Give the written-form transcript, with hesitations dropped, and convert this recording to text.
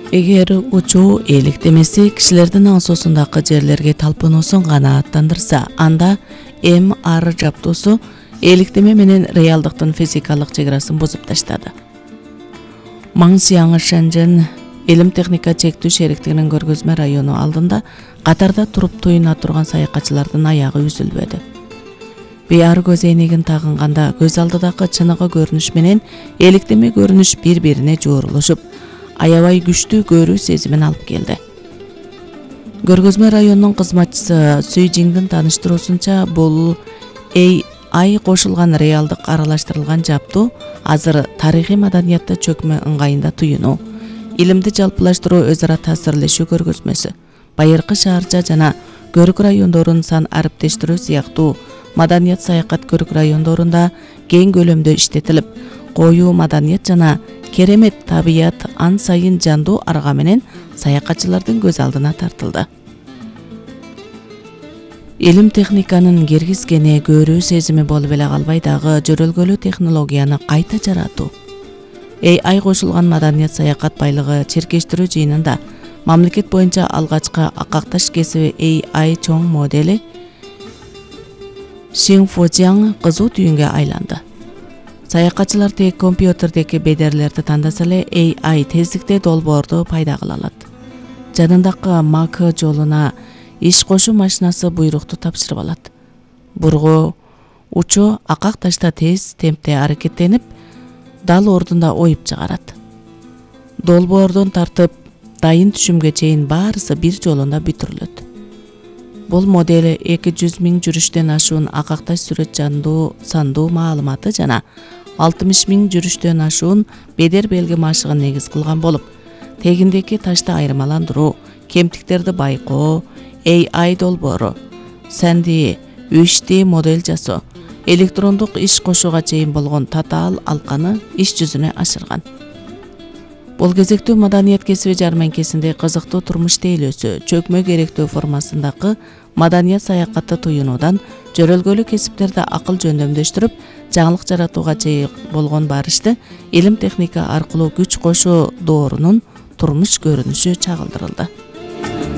Эгер учуу электемеси кишилердин аңсоосундагы жерлерге талпынуусун канааттандырса, анда МР жабдуусу электеме менен реалдыктын физикалык чек арасын бузуп таштады. Маңсияңы Шэньчжэн илим техника чектүү шериктигинин көргөзмө району алдында катарда туруп туюна турган саякатчылардын аягы үзүлбөдү. VR көз эйнегин тагынганда көз алдыдагы чыныгы көрүнүш менен электеме көрүнүш бири-бирине жуурулушуп, аябай күчтүү көрүү сезимин алып келди. Көргөзмө районунун кызматчысы Сүй Жиңдин тааныштыруусунча, бул AI кошулган реалдык аралаштырылган жабдуу азыр тарыхый маданиятта чөкмө ыңгайында туюну, илимди жалпылаштыруу, өз ара таасирлешүү көргөзмөсү, байыркы шаарча жана көрүк райондорун сан ариптештирүү сыяктуу маданият саякат көрүк райондорунда кең көлөмдө иштетилип, коюу маданият жана керемет табият ан сайын жандуу арга менен саякатчылардын көз алдына тартылды. Илим техниканын киргизгени көрүү сезими болуп эле калбай дагы жөрөлгөлүү технологияны кайта жаратуу. AI кошулган маданият саякат байлыгы чиркештирүү жыйынында мамлекет боюнча алгачкы акакташ кесиби AI чоң модели Xingfujiang кызуу түйүнгө айланды. Саякатчылар тек компьютердеги бедерлерди тандаса эле AI тездикте долбоорду пайда кыла алат. Жанындагы Mac жолуна иш кошуу машинасы буйрукту тапшырып алат. Бургу учу акак ташта тез темпте аракеттенип, дал ордунда оюп чыгарат. Долбоордон тартып, дайын түшүмгө чейин баарысы бир жолунда бүтүрүлөт. Бул модель 200.000 жүрүштөн ашуун акакташ сүрөт жандуу сандуу маалыматы жана 60.000 жүрүштөн ашуун бедер белги машыгын негиз кылган болуп, тегиндеги ташты айырмаландыруу, кемтиктерди байкоо, AI долбоору, сэнди, 3D модель жасоо, электрондук иш кошууга чейин болгон татаал алканы иш жүзүнө ашырган. Бул кезектүү маданият кесиби жарманкесинде кызыктуу турмуш тейлөөсү, чөкмө керектөө формасындагы маданият саякатты туюнуудан жөрөлгөлүү кесиптерди акыл жөндөмдөштүрүп, жаңылык жаратууга чейин болгон барышты илим техника аркылуу күч кошуу доорунун турмуш көрүнүшү чагылдырылды.